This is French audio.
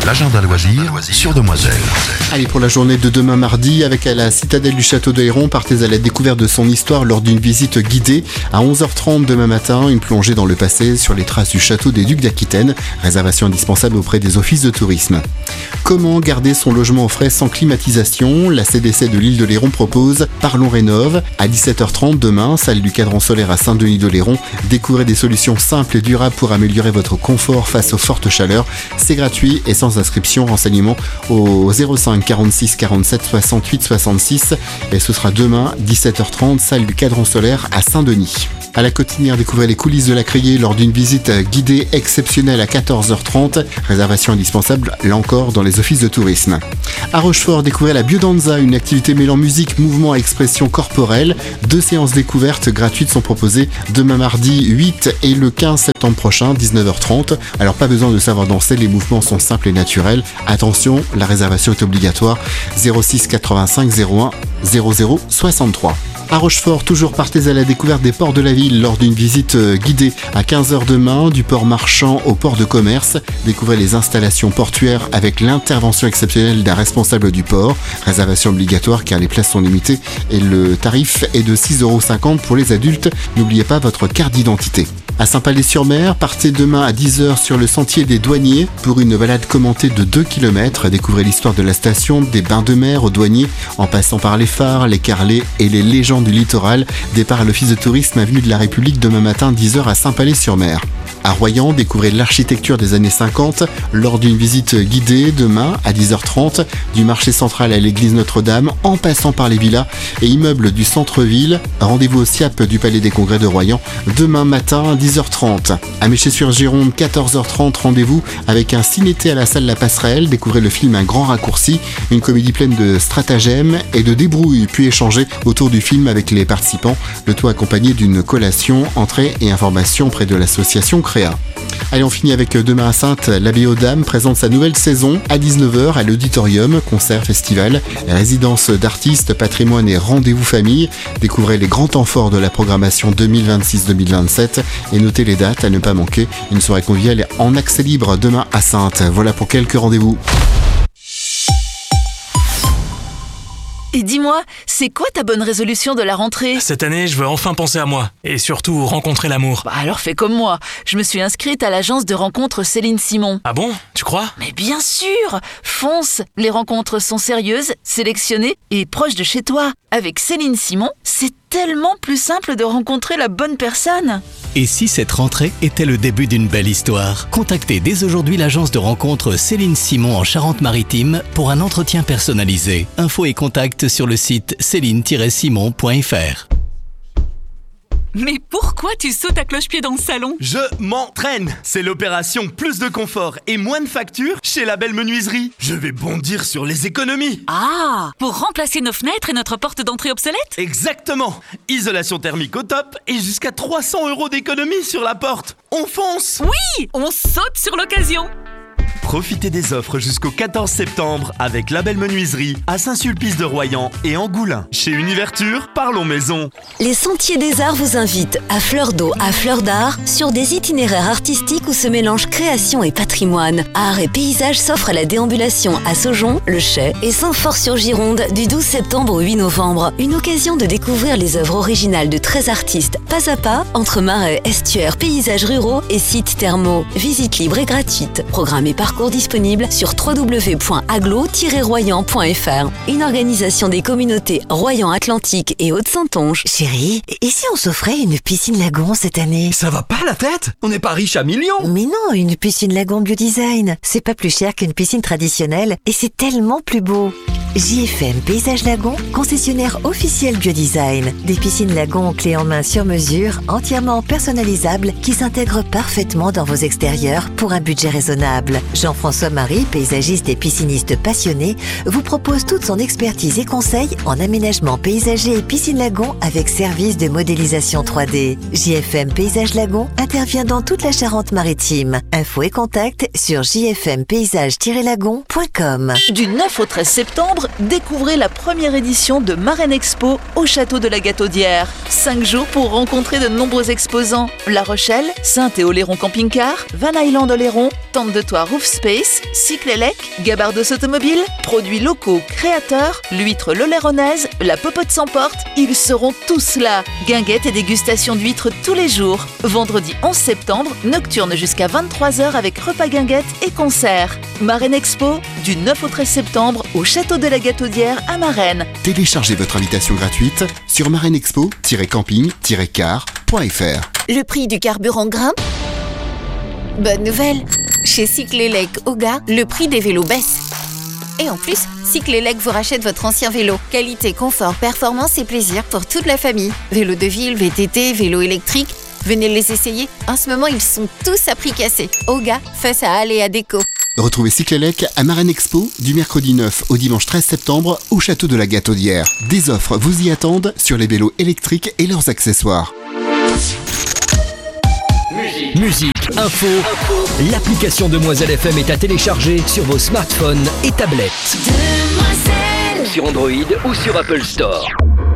l'agenda loisir sur Demoiselle. Allez, pour la journée de demain mardi, avec à la citadelle du château de Héron, partez à la découverte de son histoire lors d'une visite guidée. À 11h30 demain matin, une plongée dans le passé sur les traces du château des Ducs d'Aquitaine. Réservation indispensable auprès des offices de tourisme. Comment garder son logement au frais sans climatisation? La CDC de l'île de Léron propose Parlons Rénov. À 17h30 demain, salle du cadran solaire à Saint-Denis-de-Léron. Découvrez des solutions simples et durables pour améliorer votre confort face aux fortes chaleurs. C'est gratuit et sans inscription. Renseignements au 05 46 47 68 66. Et ce sera demain, 17h30, salle du cadran solaire à Saint-Denis. À la Cotinière, découvrez les coulisses de la Criée lors d'une visite guidée exceptionnelle à 14h30. Réservation indispensable, là encore, dans les offices de tourisme. À Rochefort, découvrez la biodanza, une activité mêlant musique, mouvement et expression corporelle. 2 séances découvertes gratuites sont proposées demain mardi 8 et le 15 septembre prochain, 19h30. Alors pas besoin de savoir danser, les mouvements sont simples et naturels. Attention, la réservation est obligatoire. 06 85 01 00 63. À Rochefort, toujours partez à la découverte des ports de la ville lors d'une visite guidée à 15h demain, du port marchand au port de commerce. Découvrez les installations portuaires avec l'intervention exceptionnelle d'un responsable du port. Réservation obligatoire car les places sont limitées et le tarif est de 6,50€ pour les adultes. N'oubliez pas votre carte d'identité. À Saint-Palais-sur-Mer, partez demain à 10h sur le sentier des douaniers pour une balade commentée de 2 km. Découvrez l'histoire de la station, des bains de mer aux douaniers, en passant par les phares, les carrelets et les légendes du littoral. Départ à l'office de tourisme avenue de la République demain matin 10h à Saint-Palais-sur-Mer. À Royan, découvrez l'architecture des années 50 lors d'une visite guidée demain à 10h30 du marché central à l'église Notre-Dame en passant par les villas et immeubles du centre-ville. Rendez-vous au SIAP du Palais des Congrès de Royan demain matin à 10h30. À Méché-sur-Gironde, 14h30, rendez-vous avec un ciné-thé à la salle La Passerelle. Découvrez le film Un grand raccourci, une comédie pleine de stratagèmes et de débrouilles, puis échanger autour du film avec les participants, le tout accompagné d'une collation, entrée et information auprès de l'association Créa. Allez, on finit avec demain à Saintes. L'Abbaye aux Dames présente sa nouvelle saison à 19h à l'auditorium, concert, festival, résidence d'artistes, patrimoine et rendez-vous famille. Découvrez les grands temps forts de la programmation 2026-2027 et notez les dates à ne pas manquer. Une soirée conviviale en accès libre demain à Saintes. Voilà pour quelques rendez-vous. Et dis-moi, c'est quoi ta bonne résolution de la rentrée? Cette année, je veux enfin penser à moi. Et surtout, rencontrer l'amour. Bah alors fais comme moi. Je me suis inscrite à l'agence de rencontres Céline Simon. Ah bon? Tu crois? Mais bien sûr! Fonce! Les rencontres sont sérieuses, sélectionnées et proches de chez toi. Avec Céline Simon, c'est tellement plus simple de rencontrer la bonne personne. Et si cette rentrée était le début d'une belle histoire? Contactez dès aujourd'hui l'agence de rencontres Céline Simon en Charente-Maritime pour un entretien personnalisé. Infos et contacts sur le site céline-simon.fr. Mais pourquoi tu sautes à cloche-pied dans le salon? Je m'entraîne. C'est l'opération plus de confort et moins de factures chez La Belle Menuiserie. Je vais bondir sur les économies. Ah, pour remplacer nos fenêtres et notre porte d'entrée obsolète? Exactement. Isolation thermique au top et jusqu'à 300€ d'économie sur la porte. On fonce. Oui, on saute sur l'occasion. Profitez des offres jusqu'au 14 septembre avec La Belle Menuiserie à Saint-Sulpice-de-Royan et Angoulins. Chez Univerture, parlons maison. Les Sentiers des Arts vous invitent à fleur d'eau, à fleur d'art, sur des itinéraires artistiques où se mélangent création et patrimoine. Art et paysage s'offrent à la déambulation à Saujon, Le Chais et Saint-Fort-sur-Gironde du 12 septembre au 8 novembre. Une occasion de découvrir les œuvres originales de 13 artistes, pas à pas, entre marais, estuaires, paysages ruraux et sites thermaux. Visite libre et gratuite. Programme et parcours disponible sur www.aglo-royan.fr. Une organisation des communautés Royan-Atlantique et Haute-Saintonge. Chérie, et si on s'offrait une piscine lagon cette année? Ça va pas la tête? On n'est pas riche à millions. Mais non, une piscine lagon biodesign. C'est pas plus cher qu'une piscine traditionnelle et c'est tellement plus beau. JFM Paysage Lagon, concessionnaire officiel biodesign. Des piscines lagon clés en main sur mesure, entièrement personnalisables, qui s'intègrent parfaitement dans vos extérieurs pour un budget raisonnable. Jean-François Marie, paysagiste et pisciniste passionné, vous propose toute son expertise et conseils en aménagement paysager et piscine lagon avec service de modélisation 3D. JFM Paysage Lagon intervient dans toute la Charente-Maritime. Infos et contacts sur jfmpaysage-lagon.com. Du 9 au 13 septembre, septembre, découvrez la première édition de Marraine Expo au château de la Gataudière. 5 jours pour rencontrer de nombreux exposants. La Rochelle, Saint-Théo-Léron Camping-Car, Van Island Oléron, Tente de Toit Roof Space, Cyclélec, Gabardos Automobile, produits locaux, créateurs, l'huître l'Oléronaise, la popote sans porte, ils seront tous là. Guinguettes et dégustation d'huîtres tous les jours. Vendredi 11 septembre, nocturne jusqu'à 23h avec repas guinguettes et concerts. Marraine Expo, du 9 au 13 septembre au château de la Gataudière à Marennes. Téléchargez votre invitation gratuite sur marraineexpo-camping-car.fr. Le prix du carburant grimpe? Bonne nouvelle! Chez Cyclélec Oga, le prix des vélos baisse. Et en plus, Cyclélec vous rachète votre ancien vélo. Qualité, confort, performance et plaisir pour toute la famille. Vélo de ville, VTT, vélo électrique, venez les essayer. En ce moment, ils sont tous à prix cassé. Oga, face à Aléa Déco. Retrouvez Cyclélec à Marraine Expo du mercredi 9 au dimanche 13 septembre au château de la Gataudière. Des offres vous y attendent sur les vélos électriques et leurs accessoires. Musique, info, l'application Demoiselle FM est à télécharger sur vos smartphones et tablettes. Sur Android ou sur Apple Store.